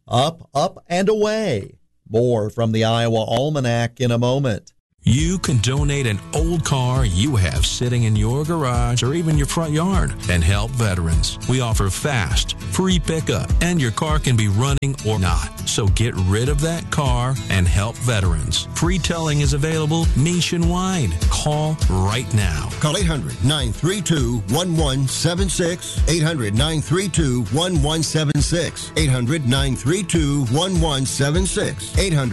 Up, up, and away. More from the Iowa Almanac in a moment. You can donate an old car you have sitting in your garage or even your front yard and help veterans. We offer fast, free pickup, and your car can be running or not. So get rid of that car and help veterans. Free towing is available nationwide. Call right now. Call 800-932-1176. 800-932-1176. 800-932-1176.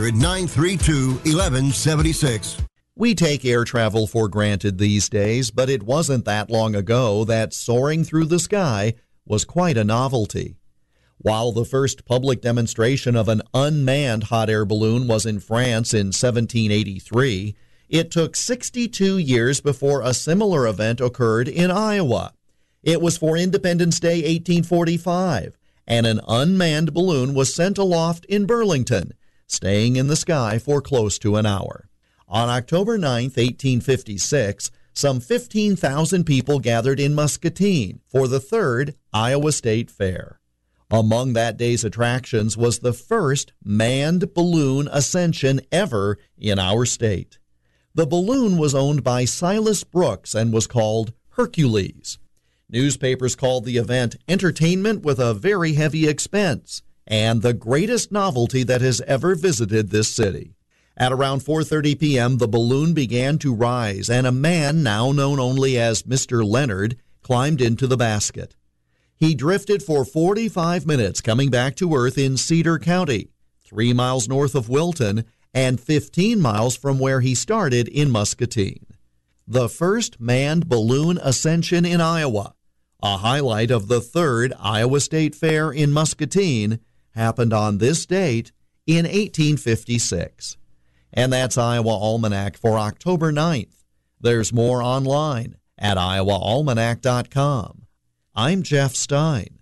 800-932-1176. We take air travel for granted these days, but it wasn't that long ago that soaring through the sky was quite a novelty. While the first public demonstration of an unmanned hot air balloon was in France in 1783, it took 62 years before a similar event occurred in Iowa. It was for Independence Day 1845, and an unmanned balloon was sent aloft in Burlington, staying in the sky for close to an hour. On October 9, 1856, some 15,000 people gathered in Muscatine for the third Iowa State Fair. Among that day's attractions was the first manned balloon ascension ever in our state. The balloon was owned by Silas Brooks and was called Hercules. Newspapers called the event entertainment with a very heavy expense and the greatest novelty that has ever visited this city. At around 4:30 p.m., the balloon began to rise, and a man, now known only as Mr. Leonard, climbed into the basket. He drifted for 45 minutes, coming back to Earth in Cedar County, 3 miles north of Wilton, and 15 miles from where he started in Muscatine. The first manned balloon ascension in Iowa, a highlight of the third Iowa State Fair in Muscatine, happened on this date in 1856. And that's Iowa Almanac for October 9th. There's more online at iowaalmanac.com. I'm Jeff Stein.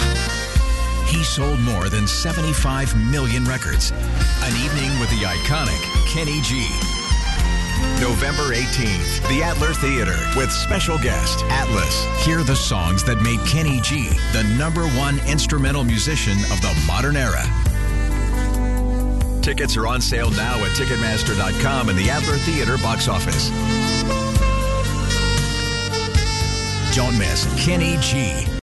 He sold more than 75 million records. An evening with the iconic Kenny G. November 18th, the Adler Theater with special guest Atlas. Hear the songs that made Kenny G the #1 instrumental musician of the modern era. Tickets are on sale now at Ticketmaster.com and the Adler Theater box office. Don't miss Kenny G